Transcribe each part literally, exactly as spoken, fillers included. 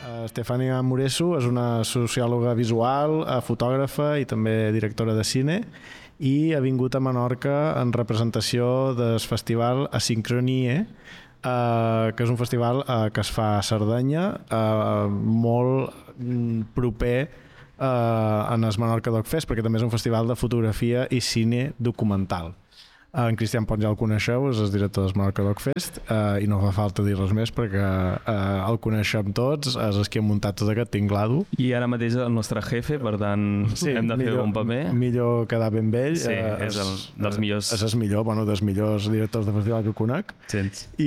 Estefania Muresu és una sociòloga visual, fotògrafa i també directora de cine, i ha vingut a Menorca en representació del festival Asincronie, eh, que és un festival eh, que es fa a Sardenya, eh, molt proper eh, en el Menorca Doc Fest, perquè també és un festival de fotografia i cine documental. En Cristian Pons ja el coneixeu, és el director del Menorca Doc Fest, eh, i no fa falta dir res més perquè eh, el coneixem tots, és el que ha muntat tot aquest tinglado. I ara mateix el nostre jefe, per tant sí, hem de millor, fer un paper. Millor quedar ben vell. Sí, eh, és el dels millors. És el millor, bueno, dels millors directors de festival que conec. Sents. I,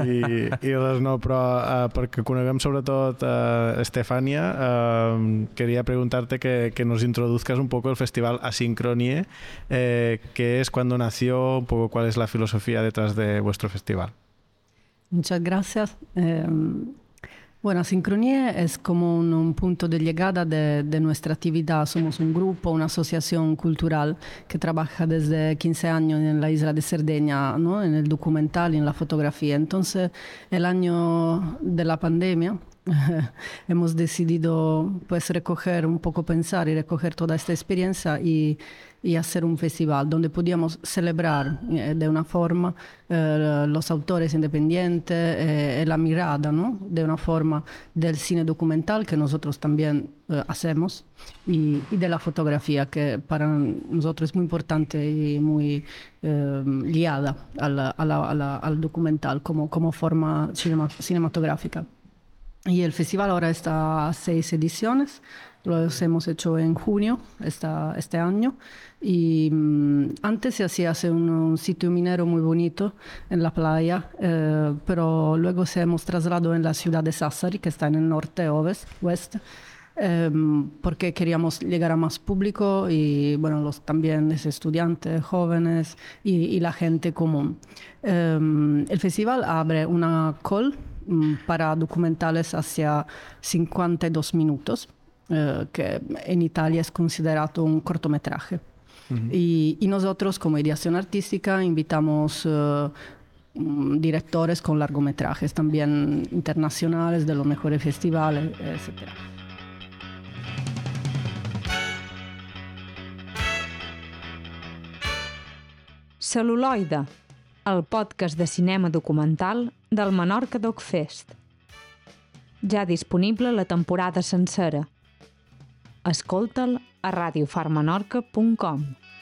i res no, però eh, perquè coneguem sobretot eh, Estefania, eh, quería preguntarte que, que nos introduzcas un poco el festival Asincronie, eh, que es cuando nació, un poco cuál es la filosofía detrás de vuestro festival. Muchas gracias. Eh, bueno, Sincronie es como un, un punto de llegada de, de nuestra actividad. Somos un grupo, una asociación cultural que trabaja desde quince años en la isla de Cerdeña, ¿no? En el documental y en la fotografía. Entonces, el año de la pandemia, hemos decidido pues recoger un poco, pensar y recoger toda esta experiencia y, y hacer un festival donde podíamos celebrar eh, de una forma eh, los autores independientes, eh, la mirada, ¿no? De una forma del cine documental que nosotros también eh, hacemos y, y de la fotografía que para nosotros es muy importante y muy eh, liada a la, a la, a la, al documental como, como forma cinema, cinematográfica. Y el festival ahora está a seis ediciones, lo hemos hecho en junio esta, este año. Y um, antes se hacía un, un sitio minero muy bonito en la playa, eh, pero luego se hemos trasladado en la ciudad de Sassari, que está en el norte oeste, eh, porque queríamos llegar a más público y bueno, los, también los estudiantes, jóvenes y, y la gente común. Eh, el festival abre una call para documentales hacia cincuenta y dos minutos, eh, que en Italia es considerado un cortometraje. Uh-huh. y, y nosotros, como Ideación Artística, invitamos uh, directores con largometrajes, también internacionales, de los mejores festivales, etcétera. Cel·luloide, el podcast de cinema documental del Menorca Doc Fest. Ja disponible la temporada sencera. Escolta'l a radiofarmenorca punt com.